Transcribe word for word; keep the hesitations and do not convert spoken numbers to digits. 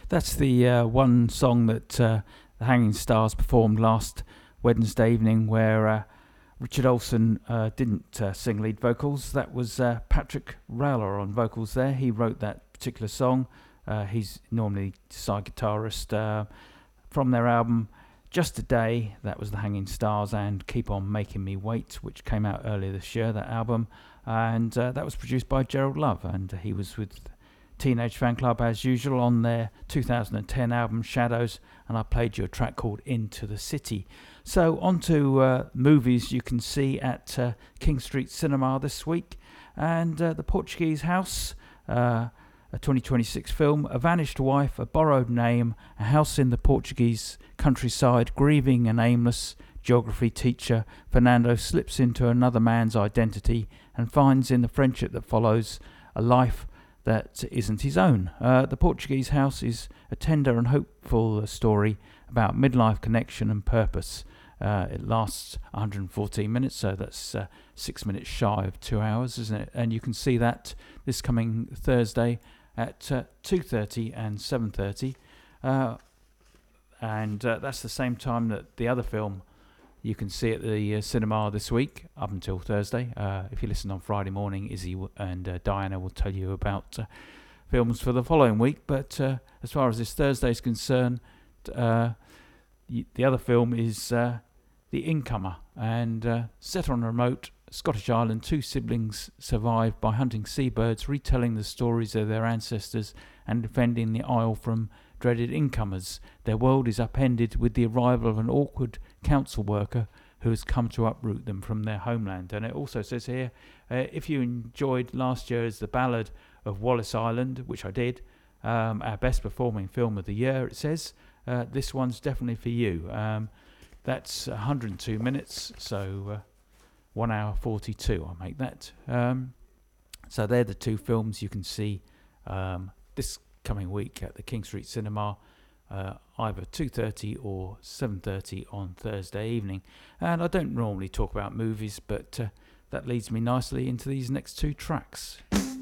That's the uh, one song that uh, the Hanging Stars performed last Wednesday evening, where uh, Richard Olsen uh, didn't uh, sing lead vocals. That was uh, Patrick Rowler on vocals there. He wrote that particular song. Uh, he's normally side guitarist. Uh, from their album Just a Day, that was the Hanging Stars, and Keep On Making Me Wait, which came out earlier this year, that album. And uh, that was produced by Gerald Love, and uh, he was with Teenage Fan Club as usual on their two thousand ten album Shadows, and I played you a track called Into the City. So on to uh, movies you can see at uh, King Street Cinema this week, and uh, The Portuguese House, uh, a twenty twenty-six film, A Vanished Wife, A Borrowed Name, a house in the Portuguese countryside, grieving an aimless geography teacher, Fernando slips into another man's identity and finds in the friendship that follows a life that isn't his own. Uh, the Portuguese House is a tender and hopeful uh, story about midlife connection and purpose. Uh, it lasts one hundred fourteen minutes, so that's uh, six minutes shy of two hours, isn't it? And you can see that this coming Thursday at uh, two thirty and seven thirty. Uh, and uh, that's the same time that the other film you can see at the uh, cinema this week, up until Thursday. Uh, if you listen on Friday morning, Izzy w- and uh, Diana will tell you about uh, films for the following week. But uh, as far as this Thursday is concerned, uh, y- the other film is uh, The Incomer. And uh, set on a remote Scottish island, two siblings survive by hunting seabirds, retelling the stories of their ancestors and defending the isle from dreaded incomers. Their world is upended with the arrival of an awkward council worker who has come to uproot them from their homeland. And it also says here, uh, if you enjoyed last year's The Ballad of Wallace Island, which I did, um, our best performing film of the year, it says, uh, this one's definitely for you. Um, that's one hundred two minutes, so uh, one hour forty-two, I'll make that. Um, so they're the two films you can see um, this coming week at the King Street Cinema, uh, either two thirty or seven thirty on Thursday evening. And I don't normally talk about movies, but uh, that leads me nicely into these next two tracks.